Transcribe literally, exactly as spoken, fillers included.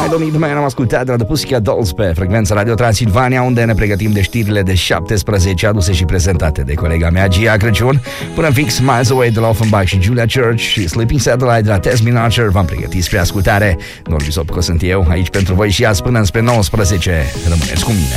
I Don't Need a Man am ascultat de la The Pussycat Dolls pe frecvența Radio Transilvania, unde ne pregătim de știrile de șaptesprezece aduse și prezentate de colega mea Gia Crăciun. Până fix Miles Away de la Offenbach și Julia Church și Sleeping Satellite de la Tasmin Archer v-am pregătit spre ascultare. Norbi Sopco sunt eu, aici pentru voi și azi până înspre nouăsprezece. Rămâneți cu mine.